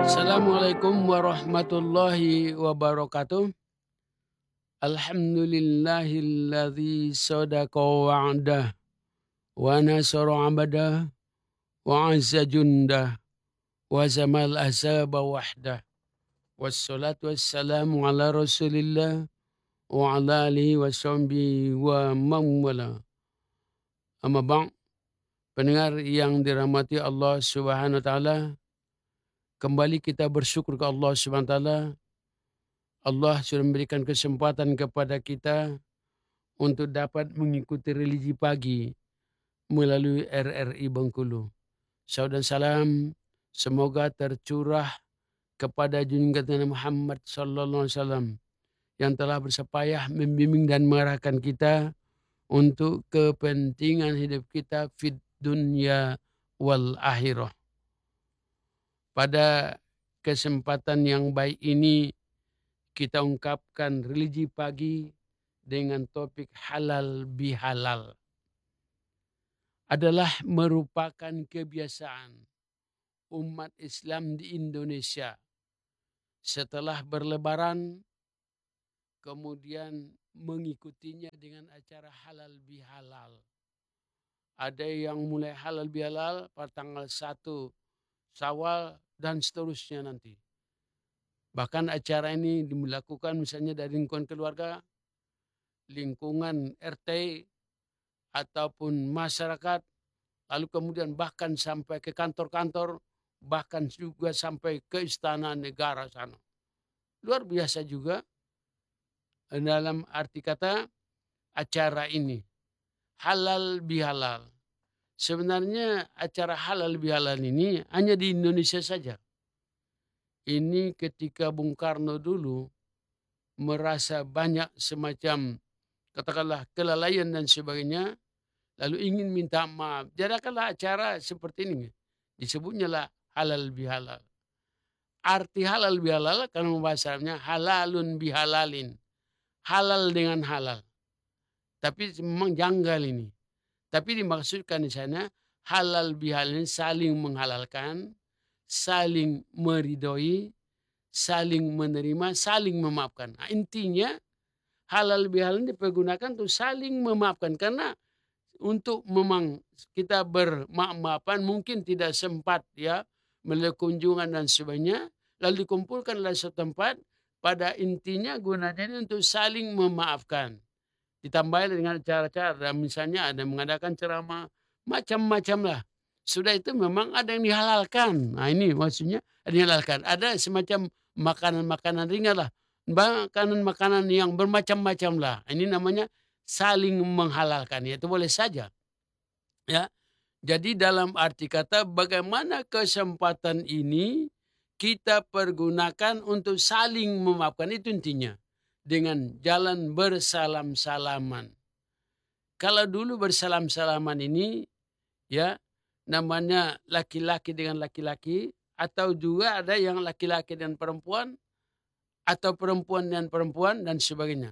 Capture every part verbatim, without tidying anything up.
Assalamualaikum warahmatullahi wabarakatuh. Alhamdulillahilladzi sadaqa wa'dah wa nasara 'abdah wa 'azza jundah wa zamal ahzaba wahdah. Wassalatu wassalamu ala Rasulillah wa ala alihi wa sahbihi wa man wala. Amma ba'd, pendengar yang dirahmati Allah Subhanahu wa taala, kembali kita bersyukur ke Allah Subhanahu wa taala. Allah sudah memberikan kesempatan kepada kita untuk dapat mengikuti religi pagi melalui R R I Bengkulu. Salam dan salam semoga tercurah kepada junjungan Nabi Muhammad sallallahu alaihi wasallam yang telah berpayah membimbing dan mengarahkan kita untuk kepentingan hidup kita fid dunya wal akhirah. Pada kesempatan yang baik ini kita ungkapkan religi pagi dengan topik halal bihalal. Adalah merupakan kebiasaan umat Islam di Indonesia setelah berlebaran kemudian mengikutinya dengan acara halal bihalal. Ada yang mulai halal bihalal pada tanggal satu Syawal dan seterusnya nanti. Bahkan acara ini dilakukan misalnya dari lingkungan keluarga, lingkungan R T, ataupun masyarakat, lalu kemudian bahkan sampai ke kantor-kantor, bahkan juga sampai ke istana negara sana. Luar biasa juga dalam arti kata acara ini. Halal bihalal. Sebenarnya acara halal bihalal ini hanya di Indonesia saja. Ini ketika Bung Karno dulu merasa banyak semacam katakanlah kelalaian dan sebagainya, lalu ingin minta maaf. Jadikanlah acara seperti ini. Disebutnya lah halal bihalal. Arti halal bihalal karena bahasanya halalun bihalalin. Halal dengan halal. Tapi memang janggal ini. Tapi dimaksudkan di sana halal bihalal saling menghalalkan, saling meridhoi, saling menerima, saling memaafkan. Nah, intinya halal bihalal dipergunakan untuk saling memaafkan karena untuk memang kita bermaaf-maafan mungkin tidak sempat ya melalui kunjungan dan sebagainya, lalu dikumpulkan dalam suatu tempat, pada intinya gunanya ini untuk saling memaafkan. Ditambah dengan cara-cara, misalnya ada mengadakan ceramah, macam-macam lah. Sudah itu memang ada yang dihalalkan. Nah ini maksudnya ada yang dihalalkan. Ada semacam makanan-makanan ringan lah. Makanan-makanan yang bermacam-macam lah. Ini namanya saling menghalalkan. Ya, itu boleh saja. Ya. Jadi dalam arti kata bagaimana kesempatan ini kita pergunakan untuk saling memaafkan. Itu intinya. Dengan jalan bersalam-salaman. Kalau dulu bersalam-salaman ini ya namanya laki-laki dengan laki-laki, atau juga ada yang laki-laki dan perempuan, atau perempuan dan perempuan dan sebagainya.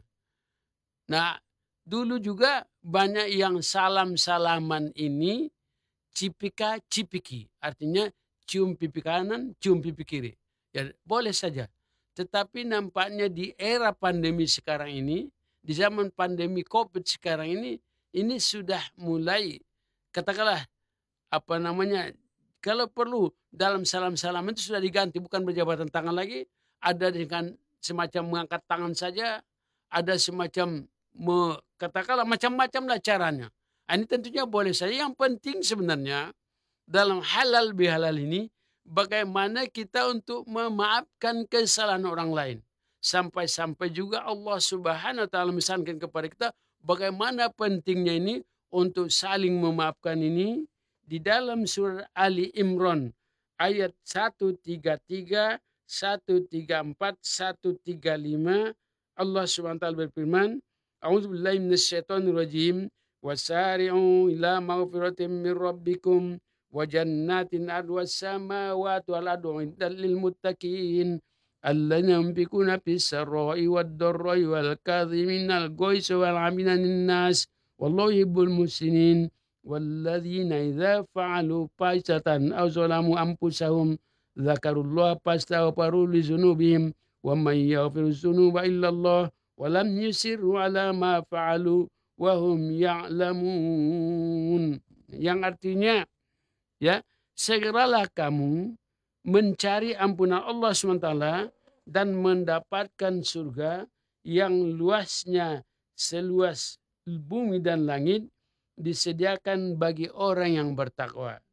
Nah, dulu juga banyak yang salam-salaman ini cipika-cipiki, artinya cium pipi kanan, cium pipi kiri. Ya, boleh saja. Tetapi nampaknya di era pandemi sekarang ini, di zaman pandemi COVID sekarang ini, ini sudah mulai katakanlah apa namanya, kalau perlu dalam salam-salam itu sudah diganti, bukan berjabatan tangan lagi, ada dengan semacam mengangkat tangan saja, ada semacam me, katakanlah macam-macam lah caranya. Ini tentunya boleh saja. Yang penting sebenarnya dalam halal bihalal ini bagaimana kita untuk memaafkan kesalahan orang lain. Sampai-sampai juga Allah Subhanahu wa taala misalkan kepada kita bagaimana pentingnya ini untuk saling memaafkan ini. Di dalam surah Ali Imran ayat seratus tiga puluh tiga, seratus tiga puluh empat, seratus tiga puluh lima Allah Subhanahu wa taala berfirman, A'udzubillahi minasyaitonirrajim, wasari'u ila maghfiratin min rabbikum wa jannatin arduhas samawati wal ardu uiddat lil muttaqin alladzina yunfiquna fis sarra'i wad dharra'i wal kadhiminal ghaidha wal 'afina 'anil nas wallahu yuhibbul muhsinin walladzina idza fa'alu fahisatan aw zalamu anfusahum Zakarullah fastaghfaru li dzunubihim wa may yaghfiru dzunuba illallah wa lam yusirru ala ma fa'alu wa hum ya'lamun. Yang artinya, ya, segeralah kamu mencari ampunan Allah subhanahu wa taala dan mendapatkan surga yang luasnya seluas bumi dan langit, disediakan bagi orang yang bertakwa,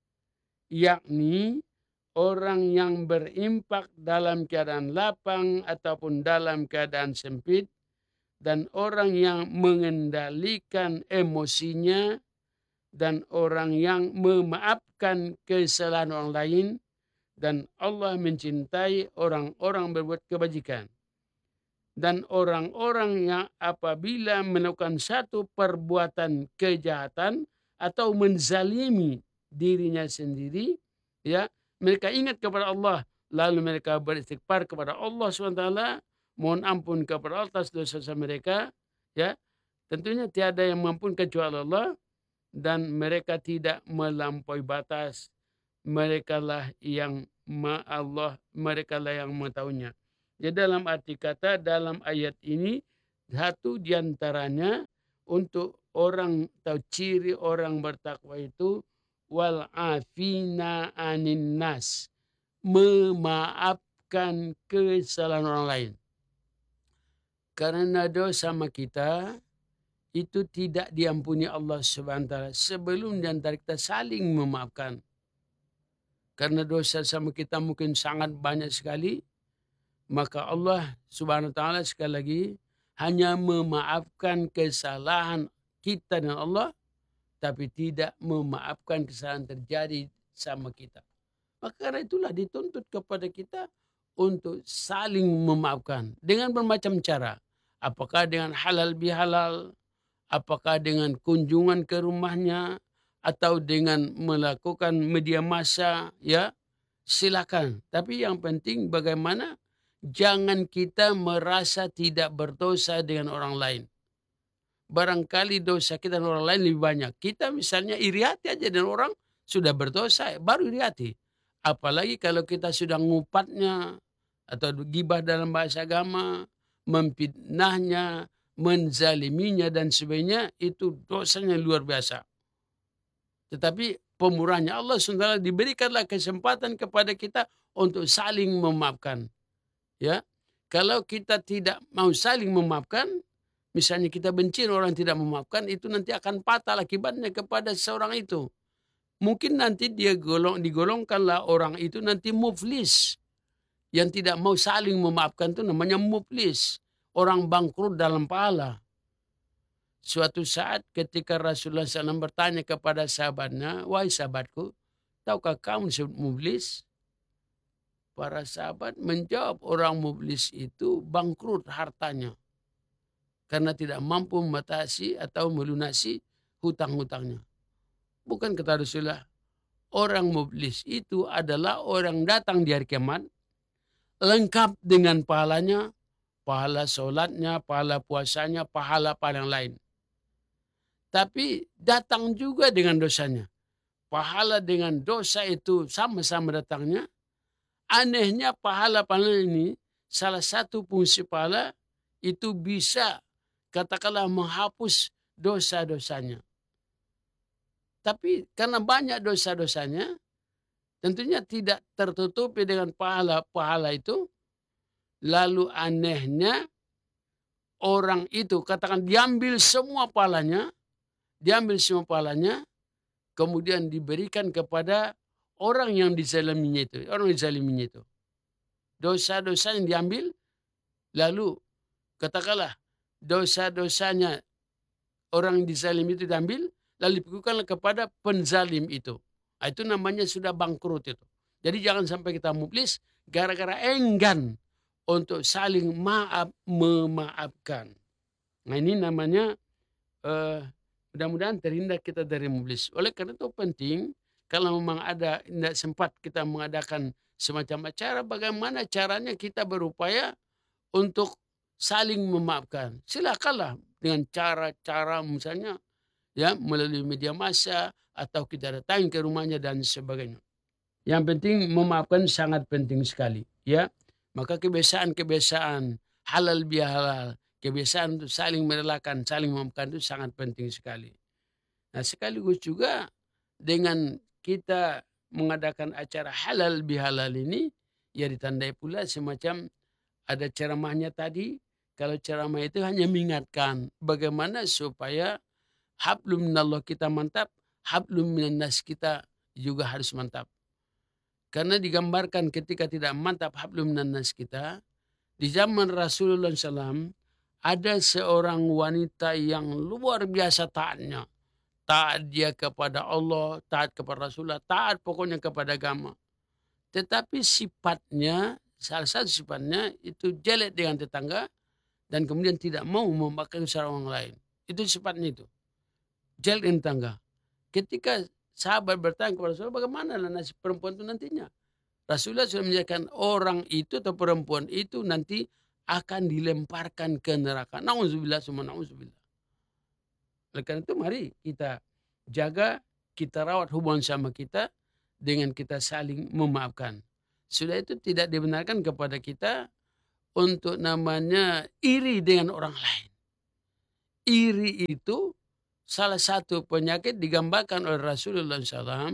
yakni orang yang berimpak dalam keadaan lapang ataupun dalam keadaan sempit, dan orang yang mengendalikan emosinya, dan orang yang memaafkan kesalahan orang lain, dan Allah mencintai orang-orang berbuat kebajikan. Dan orang-orang yang apabila melakukan satu perbuatan kejahatan atau menzalimi dirinya sendiri, ya, mereka ingat kepada Allah, lalu mereka beristighfar kepada Allah subhanahu wa taala, mohon ampun kepada Allah atas dosa-dosa mereka, ya, tentunya tiada yang mampu kecuali Allah, dan mereka tidak melampaui batas. Merekalah yang ma Allah, merekalah yang mengetahuinya. Jadi dalam arti kata, dalam ayat ini satu diantaranya untuk orang atau ciri orang bertakwa itu wal afina anin nas, memaafkan kesalahan orang lain. Karena dosa sama kita itu tidak diampuni Allah subhanahu wa taala sebelum diantara kita saling memaafkan. Karena dosa sama kita mungkin sangat banyak sekali, maka Allah subhanahu wa taala sekali lagi hanya memaafkan kesalahan kita dengan Allah, tapi tidak memaafkan kesalahan terjadi sama kita. Maka karena itulah dituntut kepada kita untuk saling memaafkan dengan bermacam cara. Apakah dengan halal bihalal, apakah dengan kunjungan ke rumahnya, atau dengan melakukan media massa, ya, silakan. Tapi yang penting bagaimana jangan kita merasa tidak berdosa dengan orang lain. Barangkali dosa kita dengan orang lain lebih banyak. Kita misalnya iri hati aja dengan orang sudah berdosa, baru iri hati. Apalagi kalau kita sudah ngupatnya, atau gibah dalam bahasa agama, memfitnahnya, menzaliminya dan sebagainya, itu dosanya luar biasa. Tetapi pemurahnya Allah subhanahu wa taala diberikanlah kesempatan kepada kita untuk saling memaafkan. Ya, kalau kita tidak mau saling memaafkan, misalnya kita benci orang tidak memaafkan, itu nanti akan fatal akibatnya kepada seseorang itu. Mungkin nanti dia golong digolongkanlah orang itu nanti muflis. Yang tidak mau saling memaafkan itu namanya muflis, orang bangkrut dalam pahala. Suatu saat ketika Rasulullah shallallahu alaihi wasallam bertanya kepada sahabatnya, wahai sahabatku, tahukah kamu disebut muflis? Para sahabat menjawab, orang muflis itu bangkrut hartanya karena tidak mampu membatasi atau melunasi hutang-hutangnya. Bukan kata Rasulullah, orang muflis itu adalah orang datang di hari kiamat lengkap dengan pahalanya, pahala sholatnya, pahala puasanya, pahala-pahala yang lain. Tapi datang juga dengan dosanya. Pahala dengan dosa itu sama-sama datangnya. Anehnya pahala-pahala ini, salah satu fungsi pahala itu bisa katakanlah menghapus dosa-dosanya. Tapi karena banyak dosa-dosanya, tentunya tidak tertutupi dengan pahala-pahala itu. Lalu anehnya orang itu katakan diambil semua pahalanya, diambil semua pahalanya, kemudian diberikan kepada orang yang dizaliminya itu, orang yang dizaliminya itu. Dosa-dosa yang diambil, lalu katakanlah dosa-dosanya orang yang dizalim itu diambil, lalu dipikirkanlah kepada penzalim itu. Nah, itu namanya sudah bangkrut itu. Jadi jangan sampai kita muflis gara-gara enggan untuk saling maaf memaafkan. Nah ini namanya uh, mudah-mudahan terhindar kita dari muflis. Oleh karena itu penting, kalau memang ada tidak sempat kita mengadakan semacam acara, bagaimana caranya kita berupaya untuk saling memaafkan. Silakanlah dengan cara-cara misalnya ya melalui media massa atau kita datang ke rumahnya dan sebagainya. Yang penting memaafkan sangat penting sekali, ya. Maka kebiasaan-kebiasaan halal bihalal, kebiasaan untuk saling merelakan, saling memaafkan itu sangat penting sekali. Nah, sekaligus juga dengan kita mengadakan acara halal bihalal ini, ya ditandai pula semacam ada ceramahnya tadi. Kalau ceramah itu hanya mengingatkan bagaimana supaya hablum minallah kita mantap, hablum minannas kita juga harus mantap. Karena digambarkan ketika tidak mantap hablum minannas kita, di zaman Rasulullah shallallahu alaihi wasallam ada seorang wanita yang luar biasa taatnya. Taat dia kepada Allah, taat kepada Rasulullah, taat pokoknya kepada agama. Tetapi sifatnya, salah satu sifatnya itu jelek dengan tetangga dan kemudian tidak mau memakai usaha orang lain. Itu sifatnya itu. Jelek dengan tetangga. Ketika sahabat bertanya kepada Rasulullah, bagaimana nasib perempuan itu nantinya? Rasulullah sudah menjelaskan orang itu atau perempuan itu nanti akan dilemparkan ke neraka. Nauzubillah summa nauzubillah. Oleh karena itu mari kita jaga, kita rawat hubungan sama kita dengan kita saling memaafkan. Sudah itu tidak dibenarkan kepada kita untuk namanya iri dengan orang lain. Iri itu salah satu penyakit digambarkan oleh Rasulullah shallallahu alaihi wasallam.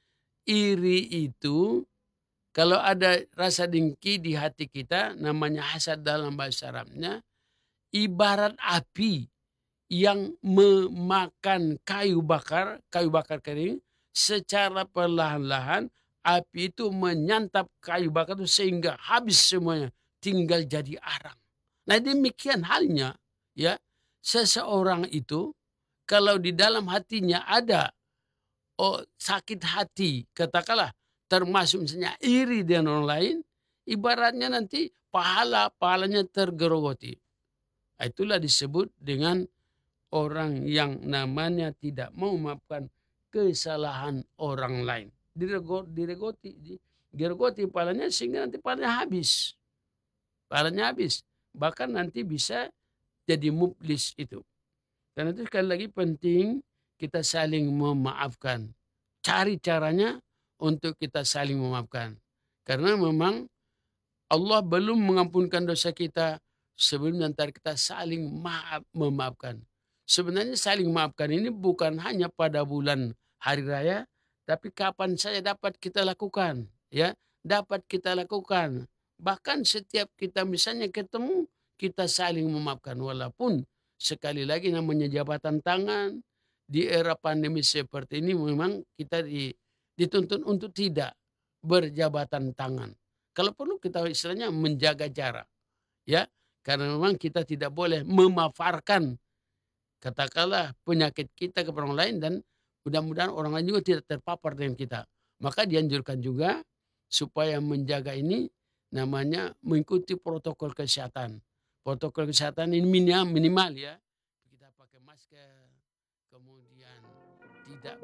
Iri itu kalau ada rasa dengki di hati kita, namanya hasad dalam bahasa Arabnya, ibarat api yang memakan kayu bakar, kayu bakar kering, secara perlahan-lahan api itu menyantap kayu bakar itu sehingga habis semuanya, tinggal jadi arang. Nah, demikian halnya ya, seseorang itu kalau di dalam hatinya ada oh, sakit hati, katakanlah termasuk misalnya iri dengan orang lain, ibaratnya nanti pahala pahalanya tergerogoti. Itulah disebut dengan orang yang namanya tidak mau memaafkan kesalahan orang lain. Diregoti, diregoti, diregoti pahalanya sehingga nanti pahalanya habis. Pahalanya habis. Bahkan nanti bisa jadi muflis itu. Karena itu sekali lagi penting kita saling memaafkan. Cari caranya untuk kita saling memaafkan. Karena memang Allah belum mengampunkan dosa kita sebelum nanti kita saling maaf memaafkan. Sebenarnya saling memaafkan ini bukan hanya pada bulan hari raya, tapi kapan saja dapat kita lakukan, ya, dapat kita lakukan. Bahkan setiap kita misalnya ketemu, kita saling memaafkan walaupun sekali lagi namanya jabatan tangan di era pandemi seperti ini memang kita di, dituntut untuk tidak berjabatan tangan. Kalau perlu kita istilahnya menjaga jarak, ya, karena memang kita tidak boleh memafarkan katakanlah penyakit kita kepada orang lain dan mudah-mudahan orang lain juga tidak terpapar dengan kita. Maka dianjurkan juga supaya menjaga ini namanya mengikuti protokol kesehatan. Protokol kesehatan ini minimal, minimal ya. Kita pakai masker, kemudian tidak